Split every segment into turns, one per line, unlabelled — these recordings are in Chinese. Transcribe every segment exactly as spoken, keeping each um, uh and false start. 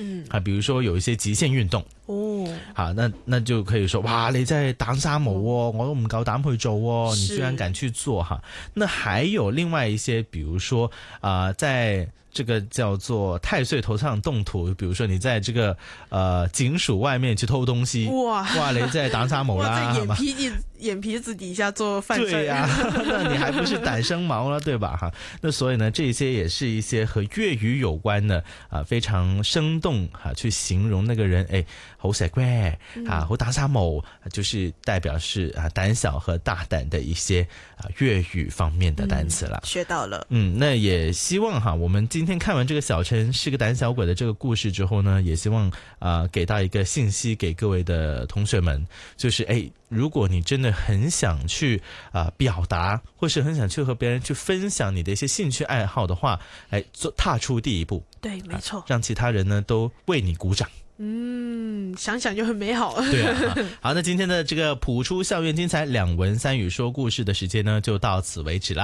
嗯
啊，比如说有一些极限运动。
哦，
好，那那就可以說，哇，你真係膽生毛喎，我都唔夠膽去做喎，你居然敢去做哈。那還有另外一些，比如說啊、呃，在這個叫做太歲頭上動土，比如說你在這個呃警署外面去偷東西，
哇
哇，你真係膽生毛啦，
哇，在眼皮子眼皮子底下做犯罪
對呀、啊，那你還不是膽生毛了，對吧？哈，那所以呢，這些也是一些和粵語有關的啊，非常生動哈、啊，去形容那個人，哎，好蛇龜啊，好膽生毛，就是代表是啊膽小和大膽的一些啊粵語方面的單詞了、
嗯。學到了，
嗯，那也希望哈，我們今天看完這個小陳是個膽小鬼的這個故事之後呢，也希望啊給到一個信息給各位的同學們，就是哎，如果你真的很想去啊、呃、表達，或是很想去和別人去分享你的一些興趣愛好的話，哎，做踏出第一步，
對，沒錯、
啊，讓其他人呢都為你鼓掌。
嗯，想想就很美好。
對啊，好，那今天的這個譜出校園精彩兩文三語說故事的時間呢，就到此為止啦。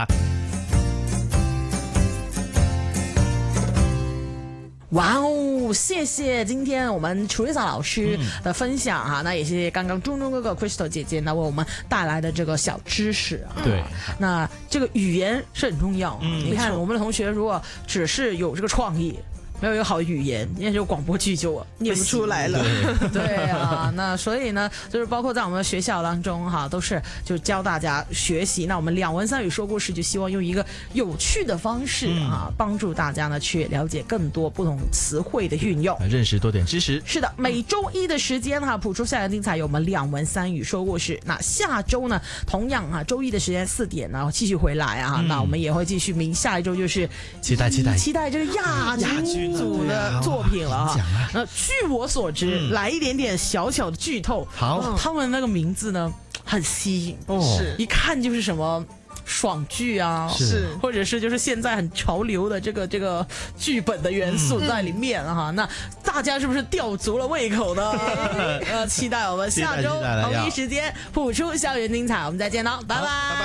哇哦，謝謝今天我們 Teresa 老師的分享哈、嗯，那也謝謝剛剛中中哥哥 Crystal 姐姐呢為我們帶來的這個小知識啊。
對，
那這個語言是很重要。
嗯，
你看我們的同學如果只是有這個創意，沒有一個好的語言，那就廣播劇就念不出來了。對，對啊，那所以呢，就是包括在我們的學校當中哈，都是就教大家學習。那我們兩文三語說故事，就希望用一個有趣的方式啊，幫助大家呢去了解更多不同詞彙的運用，
認識多點知識。
是的，每周一的時間哈，譜出校園精彩有我們兩文三語說故事。那下周呢，同樣哈，周一的時間四點呢繼續回來啊。嗯、那我們也會繼續明，下一周就是
期待期待
期待這個亞軍組的作品了哈。那據我所知、嗯，來一點點小小的劇透。
好，
他們那個名字呢很吸引，
哦，
是一看就是什麼爽劇啊，
是，
或者是就是現在很潮流的這個這個劇本的元素在裡面哈、嗯。那大家是不是吊足了胃口呢？呃，期待我們下周同一時間譜出校園精彩，我們再見了，拜拜。